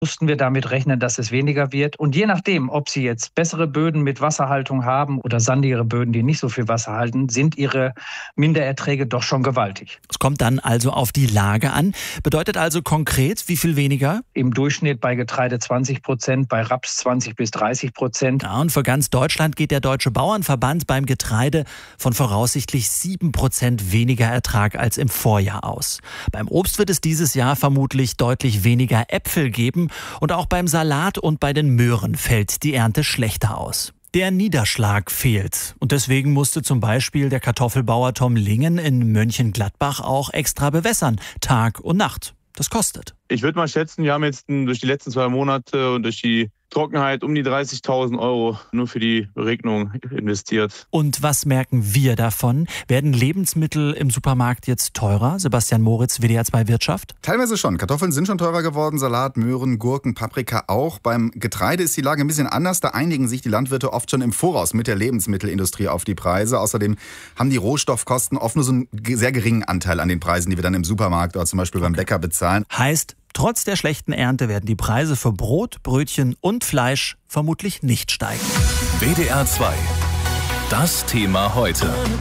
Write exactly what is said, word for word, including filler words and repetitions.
mussten wir damit rechnen, dass es weniger wird. Und je nachdem, ob Sie jetzt bessere Böden mit Wasserhaltung haben oder sandigere Böden, die nicht so viel Wasser halten, sind Ihre Mindererträge doch schon gewaltig. Es kommt dann also auf die Lage an. Bedeutet also konkret, wie viel weniger? Im Durchschnitt bei Getreide zwanzig Prozent, bei Raps zwanzig bis dreißig Prozent. Ja, und für ganz Deutschland geht der Deutsche Bauernverband beim Getreide von voraussichtlich sieben Prozent weniger Ertrag als im Vorjahr aus. Beim Obst wird es dieses Jahr vermutlich deutlich weniger Äpfel geben. Und auch beim Salat und bei den Möhren fällt die Ernte schlechter aus. Der Niederschlag fehlt. Und deswegen musste zum Beispiel der Kartoffelbauer Tom Lingen in Mönchengladbach auch extra bewässern, Tag und Nacht. Das kostet. Ich würde mal schätzen, wir haben jetzt durch die letzten zwei Monate und durch die Trockenheit um die dreißigtausend Euro nur für die Beregnung investiert. Und was merken wir davon? Werden Lebensmittel im Supermarkt jetzt teurer? Sebastian Moritz, W D R zwei Wirtschaft? Teilweise schon. Kartoffeln sind schon teurer geworden, Salat, Möhren, Gurken, Paprika auch. Beim Getreide ist die Lage ein bisschen anders. Da einigen sich die Landwirte oft schon im Voraus mit der Lebensmittelindustrie auf die Preise. Außerdem haben die Rohstoffkosten oft nur so einen sehr geringen Anteil an den Preisen, die wir dann im Supermarkt oder zum Beispiel beim Bäcker bezahlen. Heißt, trotz der schlechten Ernte werden die Preise für Brot, Brötchen und Fleisch vermutlich nicht steigen. W D R zwei. Das Thema heute.